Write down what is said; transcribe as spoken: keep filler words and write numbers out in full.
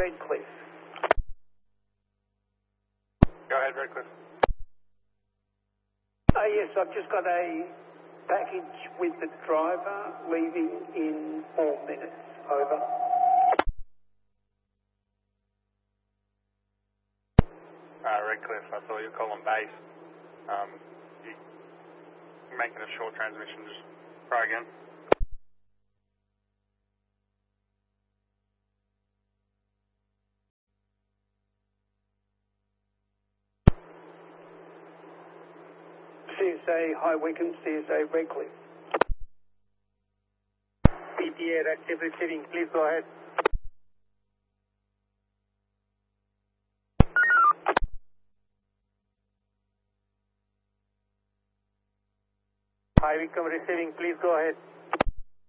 Redcliffe. Go ahead, Redcliffe. Uh, yes, I've just got a package with the driver leaving in four minutes. Over. Uh, Redcliffe, I saw you call on base. Um, you, you're making a short transmission, just try again. C S A High Wycombe, C S A Redcliffe. P T A active receiving, please go ahead. High Wycombe receiving, please go ahead.